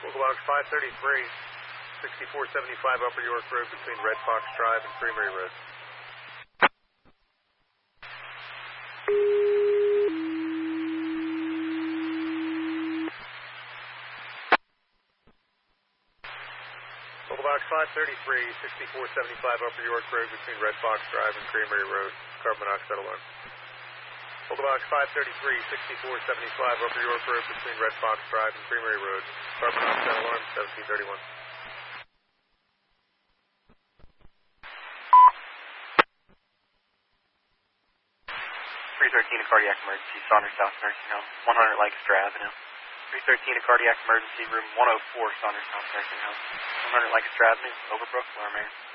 Local box 533, 6475 Upper York Road between Red Fox Drive and Creamery Road. Local box 533, 6475 Upper York Road between Red Fox Drive and Creamery Road. Carbon monoxide alarm. Local box 533, 6475 Upper York Road between Red Fox Drive and Creamery Road. Carbon monoxide alarm, 1731. 313, a cardiac emergency, Saunders South Nursing Home, 100 Lancaster Avenue. 313, a cardiac emergency, room 104, Saunders South Nursing Home, 100 Lancaster Avenue, Overbrook, Lower Merion.